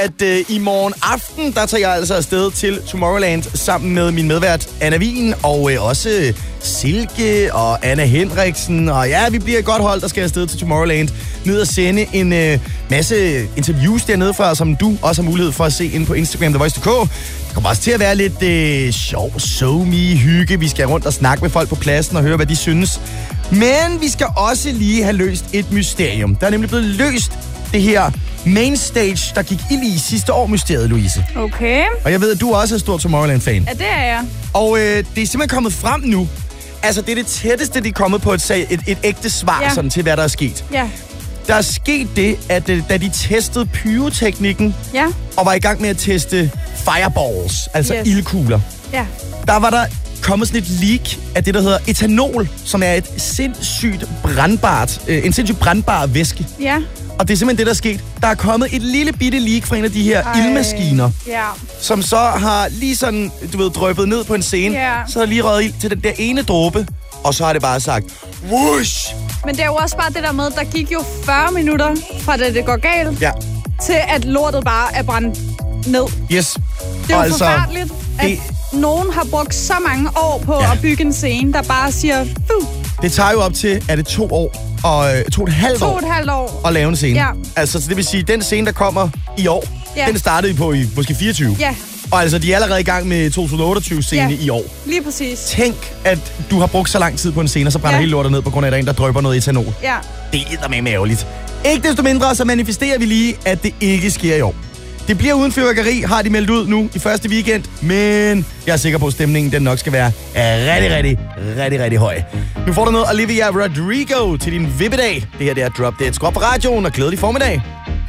at i morgen aften, der tager jeg altså afsted til Tomorrowland sammen med min medvært Anna Wien, og også Silke og Anna Henriksen. Og ja, vi bliver et godt hold, der skal afsted til Tomorrowland. Ned og sende en masse interviews dernede fra, som du også har mulighed for at se inde på Instagram, TheVoice.dk. Det kommer også til at være lidt sjov, hygge. Vi skal rundt og snakke med folk på pladsen og høre, hvad de synes. Men vi skal også lige have løst et mysterium. Der er nemlig blevet løst det her Mainstage, der gik ild i sidste år, mysteriet, Louise. Okay. Og jeg ved, at du også er stor Tomorrowland-fan. Ja, det er jeg. Og det er simpelthen kommet frem nu. Altså, det er det tætteste, de er kommet på et ægte svar sådan, til, hvad der er sket. Ja. Der er sket det, at da de testede pyroteknikken, og var i gang med at teste fireballs, altså ildkugler, der var der kommet sådan et leak af det, der hedder etanol, som er en sindssygt brandbar væske. Ja. Og det er simpelthen det, der er sket. Der er kommet et lille bitte leak fra en af de her ildmaskiner, som så har lige sådan, dryppet ned på en scene. Så har lige røget ild til den der ene dråbe, og så har det bare sagt, whoosh! Men det er jo også bare det der med, der gik jo 40 minutter fra det går galt, til at lortet bare er brændt ned. Yes. Det er jo forfærdeligt, at nogen har brugt så mange år på at bygge en scene, der bare siger, Det tager jo op til, er det 2 år og 2,5 år at lave en scene. Ja. Altså, så det vil sige, den scene, der kommer i år, den startede I på i måske 24. Ja. Og altså, de er allerede i gang med 2028-scene i år. Lige præcis. Tænk, at du har brugt så lang tid på en scene, og så brænder hele lortet ned på grund af, at der er en, der drypper noget etanol. Ja. Det er eddermame ærgerligt. Ikke desto mindre, så manifesterer vi lige, at det ikke sker i år. Det bliver uden fyrværkeri, har de meldt ud nu i første weekend, men jeg er sikker på, at stemningen den nok skal være rigtig høj. Nu får du noget Olivia Rodrigo til din vippedag. Det her det er Drop Dead Squad på radioen, og glædelig formiddag.